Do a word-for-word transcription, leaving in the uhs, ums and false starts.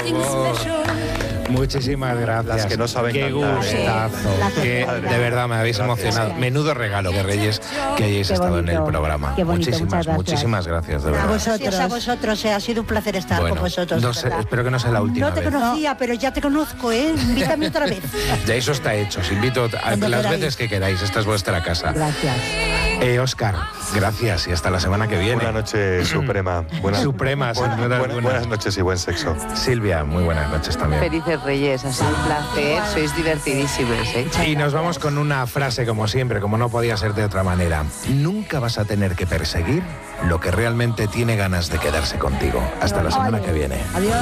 Muchísimas gracias. Las que no saben Qué cantar, gustazo. ¿eh? Que, de verdad me habéis Gracias. emocionado. Menudo regalo que Reyes que hayáis Qué estado en el bonito, programa. qué bonito, muchísimas, muchas gracias. muchísimas gracias, de A verdad. vosotros. a vosotros, eh, ha sido un placer estar Bueno, con vosotros. no de sé, verdad. espero que no sea la última No te vez. conocía, pero ya te conozco, ¿eh? Invítame otra vez. Ya eso está hecho. Os invito a Cuando las queráis. veces que queráis. Esta es vuestra casa. Gracias. Eh, Óscar, gracias y hasta la semana que viene. Una noche suprema. Buena, Suprema, sin buena- duda buena- alguna. buenas noches y buen sexo. Silvia, muy buenas noches también. Felices Reyes, ha sido un placer, sois divertidísimas, ¿eh? Y nos vamos con una frase como siempre, como no podía ser de otra manera. Nunca vas a tener que perseguir lo que realmente tiene ganas de quedarse contigo. Hasta la semana que viene. Adiós.